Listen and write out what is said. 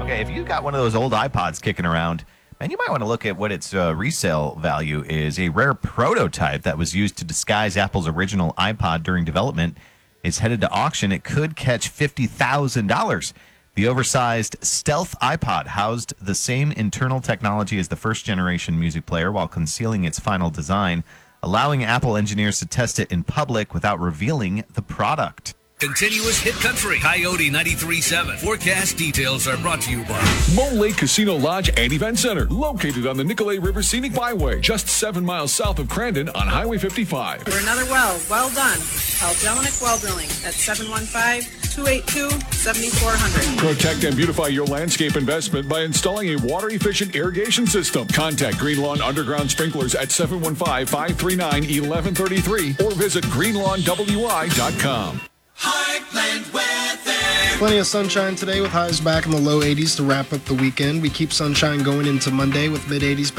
Okay, if you got one of those old iPods kicking around, man, you might want to look at what its resale value is. A rare prototype that was used to disguise Apple's original iPod during development is headed to auction. It could catch $50,000. The oversized Stealth iPod housed the same internal technology as the first-generation music player while concealing its final design, allowing Apple engineers to test it in public without revealing the product. Continuous hit country. Coyote 93.7. Forecast details are brought to you by Mole Lake Casino Lodge and Event Center, located on the Nicolay River Scenic Byway, just 7 miles south of Crandon on Highway 55. For another well done. Call Jelinek Well Drilling at 715-282-7400. Protect and beautify your landscape investment by installing a water-efficient irrigation system. Contact Green Lawn Underground Sprinklers at 715-539-1133 or visit greenlawnwi.com. Heartland weather. Plenty of sunshine today with highs back in the low 80s to wrap up the weekend. We keep sunshine going into Monday with mid 80s.